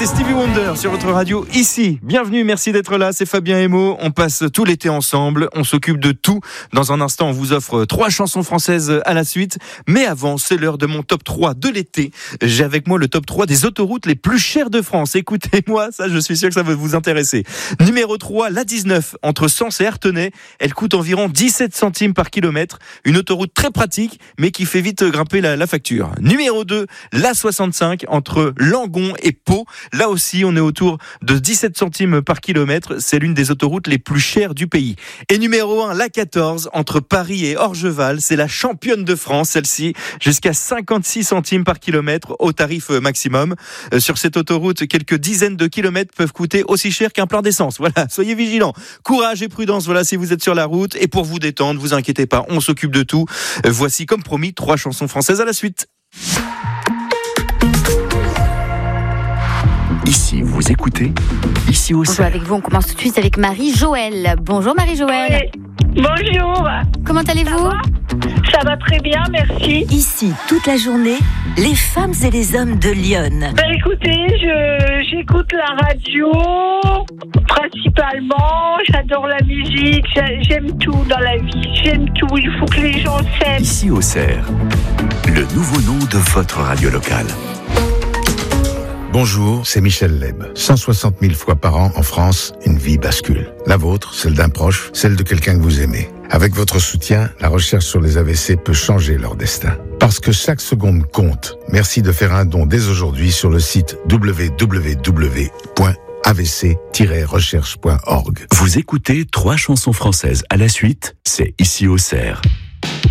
C'était Stevie Wonder sur votre radio ici. Bienvenue, merci d'être là, c'est Fabien et Mo. On passe tout l'été ensemble, on s'occupe de tout. Dans un instant, on vous offre 3 chansons françaises à la suite. Mais avant, c'est l'heure de mon top 3 de l'été. J'ai avec moi le top 3 des autoroutes les plus chères de France. Écoutez-moi, ça je suis sûr que ça va vous intéresser. Numéro 3, l'A19, entre Sens et Artenay. Elle coûte environ 17 centimes par kilomètre. Une autoroute très pratique, mais qui fait vite grimper la facture. Numéro 2, l'A65, entre Langon et Pau. Là aussi, on est autour de 17 centimes par kilomètre. C'est l'une des autoroutes les plus chères du pays. Et numéro 1, l'A14, entre Paris et Orgeval. C'est la championne de France, celle-ci. Jusqu'à 56 centimes par kilomètre au tarif maximum. Sur cette autoroute, quelques dizaines de kilomètres peuvent coûter aussi cher qu'un plein d'essence. Voilà, soyez vigilants. Courage et prudence, voilà, si vous êtes sur la route. Et pour vous détendre, vous inquiétez pas, on s'occupe de tout. Voici, comme promis, 3 chansons françaises à la suite. Ici, vous écoutez Ici au Bonjour cerf. avec vous, on commence tout de suite avec Marie-Joëlle. Bonjour Marie-Joëlle. Oui. Bonjour. Comment allez-vous ? Ça va très bien, merci. Ici, toute la journée, les femmes et les hommes de Lyon. Écoutez, j'écoute la radio, principalement. J'adore la musique, j'aime tout dans la vie. J'aime tout, il faut que les gens s'aiment. Ici au cerf, le nouveau nom de votre radio locale. Bonjour, c'est Michel Leb. 160 000 fois par an en France, une vie bascule. La vôtre, celle d'un proche, celle de quelqu'un que vous aimez. Avec votre soutien, la recherche sur les AVC peut changer leur destin. Parce que chaque seconde compte. Merci de faire un don dès aujourd'hui sur le site www.avc-recherche.org. Vous écoutez 3 chansons françaises à la suite, c'est Ici au cerf.